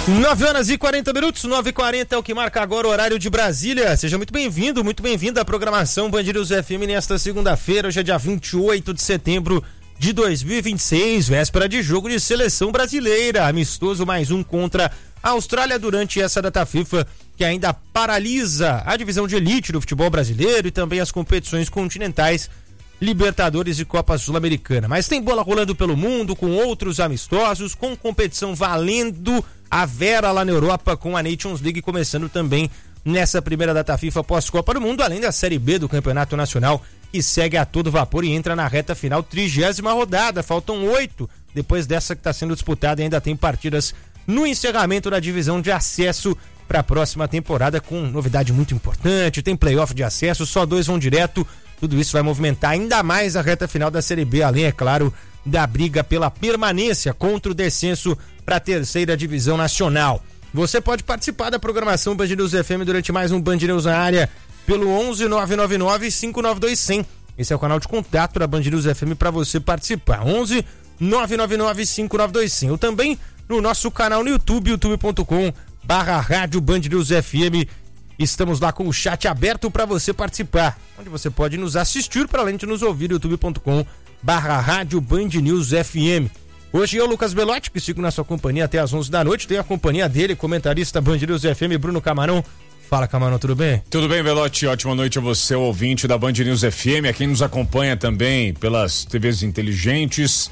9h40, 9h40 é o que marca agora o horário de Brasília. Seja muito bem-vindo, muito bem-vinda à programação Band News FM nesta segunda-feira, hoje é dia 28 de setembro de 2026, véspera de jogo de seleção brasileira, amistoso mais um contra a Austrália durante essa data FIFA que ainda paralisa a divisão de elite do futebol brasileiro e também as competições continentais, Libertadores e Copa Sul-Americana. Mas tem bola rolando pelo mundo, com outros amistosos, com competição valendo a Vera lá na Europa, com a Nations League começando também nessa primeira data FIFA pós-Copa do Mundo, além da Série B do Campeonato Nacional, que segue a todo vapor e entra na reta final, 30ª rodada. Faltam 8, depois dessa que está sendo disputada, e ainda tem partidas no encerramento da divisão de acesso para a próxima temporada, com novidade muito importante, tem playoff de acesso, só 2 vão direto. Tudo isso vai movimentar ainda mais a reta final da Série B, além, é claro, da briga pela permanência contra o descenso para a terceira divisão nacional. Você pode participar da programação Band News FM durante mais um Band News na área pelo 11 999 592 100. Esse é o canal de contato da Band News FM para você participar. 11 999 592 100. Ou também no nosso canal no YouTube, youtube.com/rádio Band News FM. Estamos lá com o chat aberto para você participar, onde você pode nos assistir para além de nos ouvir, youtube.com/rádio Band News FM. Hoje eu, Lucas Belotti, que sigo na sua companhia até às 11 da noite, tenho a companhia dele, comentarista Band News FM, Bruno Camarão. Fala, Camarão, tudo bem? Tudo bem, Belotti, ótima noite a você, ouvinte da Band News FM, a quem nos acompanha também pelas TVs inteligentes.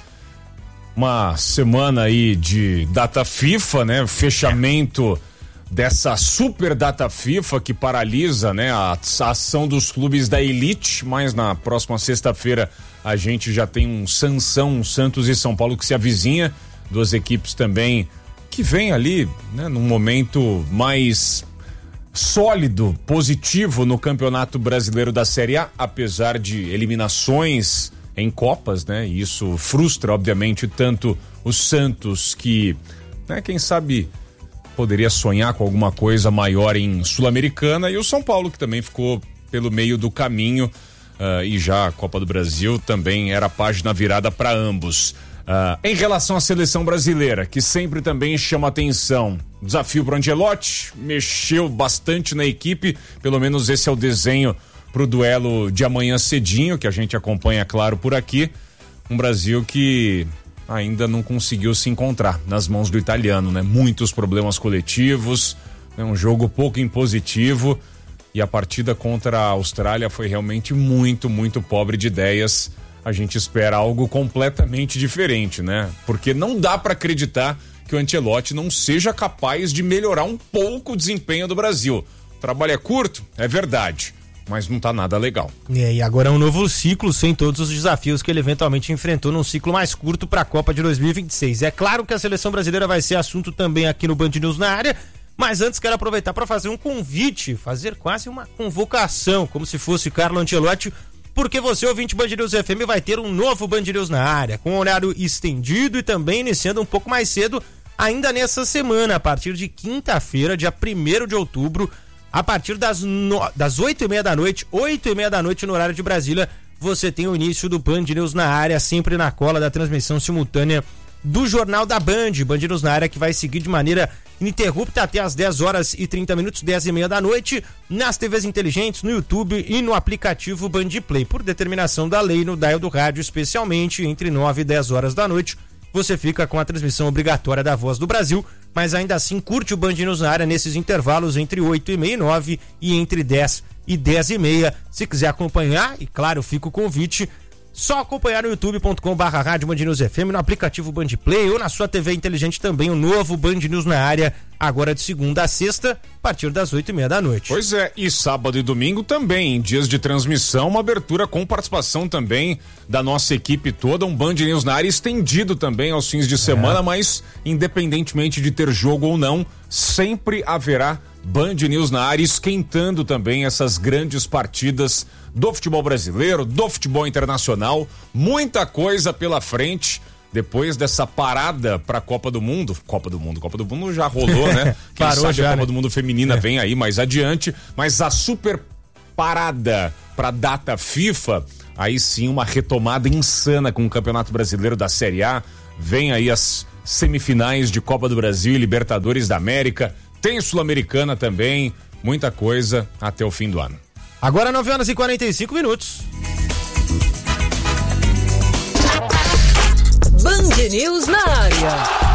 Uma semana aí de data FIFA, né? Fechamento dessa super data FIFA que paralisa, né, a ação dos clubes da elite, mas na próxima sexta-feira a gente já tem um Sansão, um Santos e São Paulo que se avizinha, duas equipes também que vem ali, né, num momento mais sólido, positivo no Campeonato Brasileiro da Série A, apesar de eliminações em Copas, né, e isso frustra obviamente tanto o Santos que, né, quem sabe poderia sonhar com alguma coisa maior em Sul-Americana, e o São Paulo que também ficou pelo meio do caminho, e já a Copa do Brasil também era página virada para ambos. Em relação à seleção brasileira, que sempre também chama atenção, desafio para o Ancelotti, mexeu bastante na equipe, pelo menos esse é o desenho para o duelo de amanhã cedinho, que a gente acompanha, claro, por aqui. Um Brasil que ainda não conseguiu se encontrar nas mãos do italiano, né? Muitos problemas coletivos, né? Um jogo pouco impositivo, e a partida contra a Austrália foi realmente muito, muito pobre de ideias. A gente espera algo completamente diferente, né? Porque não dá para acreditar que o Ancelotti não seja capaz de melhorar um pouco o desempenho do Brasil. O trabalho é curto, é verdade, mas não tá nada legal. E agora é um novo ciclo, sem todos os desafios que ele eventualmente enfrentou num ciclo mais curto para a Copa de 2026. É claro que a seleção brasileira vai ser assunto também aqui no Band News na área, mas antes quero aproveitar para fazer um convite, fazer quase uma convocação, como se fosse Carlo Ancelotti, porque você, ouvinte Band News FM, vai ter um novo Band News na área, com horário estendido e também iniciando um pouco mais cedo, ainda nessa semana, a partir de quinta-feira, dia 1º de outubro, a partir das 8h30 da noite, 8h30 da noite no horário de Brasília, você tem o início do Band News na área, sempre na cola da transmissão simultânea do Jornal da Band News na área, que vai seguir de maneira ininterrupta até as 10h30, 10h30 da noite, nas TVs inteligentes, no YouTube e no aplicativo Band Play, por determinação da lei no dial do rádio, especialmente entre 9 e 10 horas da noite. Você fica com a transmissão obrigatória da Voz do Brasil, mas ainda assim curte o Band News na área nesses intervalos entre 8h30 e 9 e entre 10 e 10h30. Se quiser acompanhar, e claro, fica o convite, só acompanhar no youtube.com/rádio Band News FM, no aplicativo Band Play ou na sua TV inteligente também, o novo Band News na área, agora de segunda a sexta, a partir das 8h30 da noite. Pois é, e sábado e domingo também, em dias de transmissão, uma abertura com participação também da nossa equipe toda, um Band News na área estendido também aos fins de semana, mas independentemente de ter jogo ou não, sempre haverá Band News na área, esquentando também essas grandes partidas do futebol brasileiro, do futebol internacional, muita coisa pela frente. Depois dessa parada pra Copa do Mundo já rolou, né? Quem Parou sabe já, a Copa né? do Mundo feminina vem aí mais adiante, mas a super parada pra data FIFA, aí sim uma retomada insana com o Campeonato Brasileiro da Série A, vem aí as semifinais de Copa do Brasil e Libertadores da América. Tem Sul-Americana também, muita coisa até o fim do ano. Agora 9h45. Band News na área.